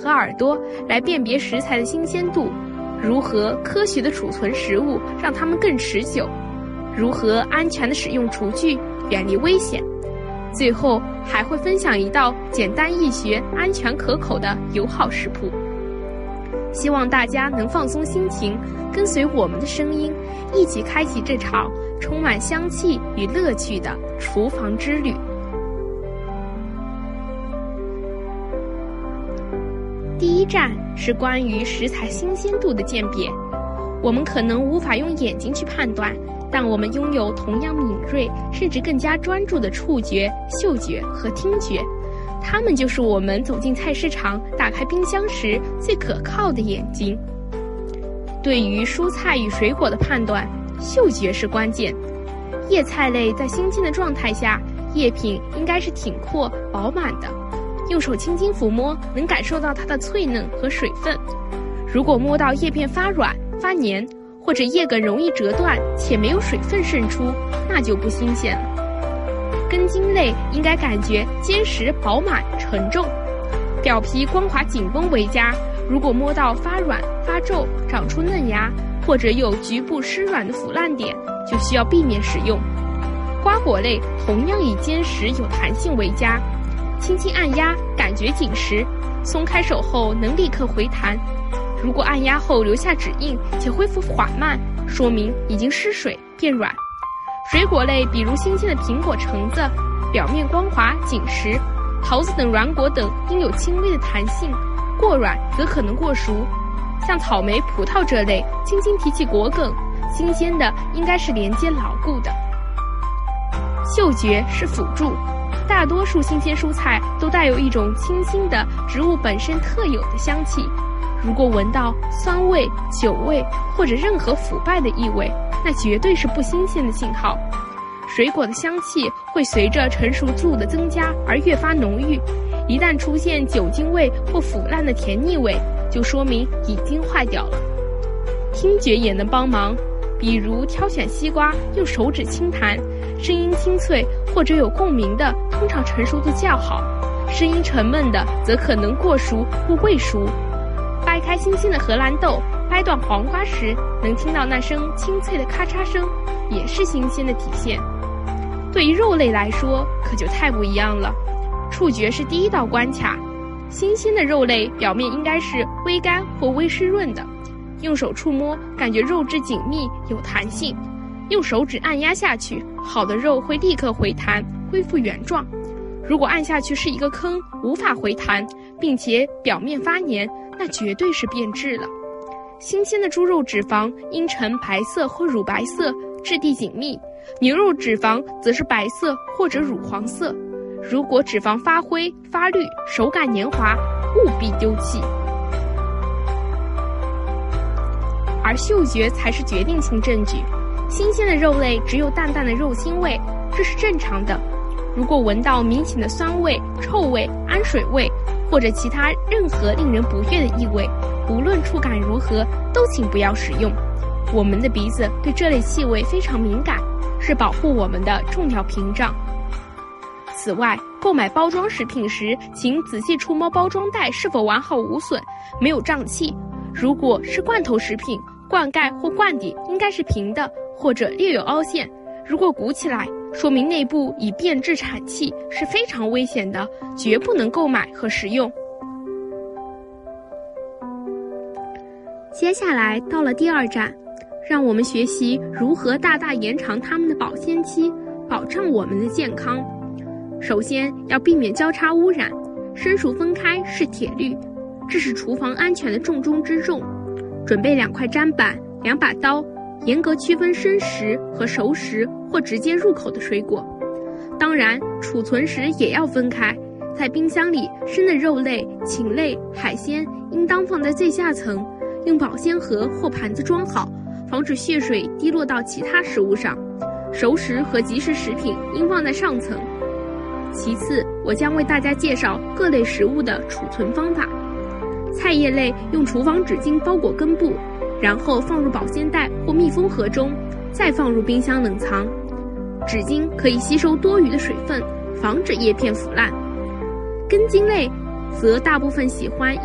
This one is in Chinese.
和耳朵来辨别食材的新鲜度，如何科学地储存食物让它们更持久，如何安全地使用厨具，远离危险。最后还会分享一道简单易学、安全可口的友好食谱。希望大家能放松心情，跟随我们的声音，一起开启这场充满香气与乐趣的厨房之旅。第一站是关于食材新鲜度的鉴别。我们可能无法用眼睛去判断，但我们拥有同样敏锐甚至更加专注的触觉、嗅觉和听觉，它们就是我们走进菜市场、打开冰箱时最可靠的眼睛。对于蔬菜与水果的判断，嗅觉是关键。叶菜类在新鲜的状态下，叶品应该是挺阔饱满的，用手轻轻抚摸能感受到它的脆嫩和水分。如果摸到叶片发软发黏，或者叶梗容易折断且没有水分渗出，那就不新鲜了。根茎类应该感觉坚实饱满沉重，表皮光滑紧绷为佳。如果摸到发软发皱长出嫩芽，或者有局部湿软的腐烂点，就需要避免使用。瓜果类同样以坚实有弹性为佳，轻轻按压感觉紧实，松开手后能立刻回弹。如果按压后留下指印且恢复缓慢，说明已经失水变软。水果类比如新鲜的苹果、橙子，表面光滑紧实，桃子等软果等应有轻微的弹性，过软则可能过熟。像草莓、葡萄这类，轻轻提起果梗，新鲜的应该是连接牢固的。嗅觉是辅助，大多数新鲜蔬菜都带有一种清新的植物本身特有的香气。如果闻到酸味、酒味或者任何腐败的异味，那绝对是不新鲜的信号。水果的香气会随着成熟度的增加而越发浓郁，一旦出现酒精味或腐烂的甜腻味，就说明已经坏掉了。听觉也能帮忙，比如挑选西瓜，用手指轻弹，声音清脆或者有共鸣的，通常成熟度较好；声音沉闷的，则可能过熟或未熟。掰开新鲜的荷兰豆，掰断黄瓜时，能听到那声清脆的咔嚓声，也是新鲜的体现。对于肉类来说，可就太不一样了。触觉是第一道关卡，新鲜的肉类表面应该是微干或微湿润的，用手触摸，感觉肉质紧密有弹性，用手指按压下去，好的肉会立刻回弹，恢复原状。如果按下去是一个坑，无法回弹，并且表面发黏，那绝对是变质了。新鲜的猪肉脂肪应呈白色或乳白色，质地紧密；牛肉脂肪则是白色或者乳黄色。如果脂肪发灰、发绿，手感黏滑，务必丢弃。而嗅觉才是决定性证据。新鲜的肉类只有淡淡的肉腥味，这是正常的。如果闻到明显的酸味、臭味、氨水味，或者其他任何令人不悦的异味，无论触感如何，都请不要使用。我们的鼻子对这类气味非常敏感，是保护我们的重要屏障。此外，购买包装食品时，请仔细触摸包装袋是否完好无损，没有胀气。如果是罐头食品，罐盖或罐底应该是平的，或者略有凹陷。如果鼓起来，说明内部已变质产气，是非常危险的，绝不能购买和食用。接下来到了第二站，让我们学习如何大大延长它们的保鲜期，保障我们的健康。首先要避免交叉污染，生熟分开是铁律，这是厨房安全的重中之重。准备2块砧板、2把刀，严格区分生食和熟食或直接入口的水果。当然，储存时也要分开，在冰箱里，生的肉类、禽类、海鲜应当放在最下层，用保鲜盒或盘子装好，防止血水滴落到其他食物上。熟食和即食食品应放在上层。其次，我将为大家介绍各类食物的储存方法。菜叶类用厨房纸巾包裹根部，然后放入保鲜袋或密封盒中，再放入冰箱冷藏。纸巾可以吸收多余的水分，防止叶片腐烂。根茎类则大部分喜欢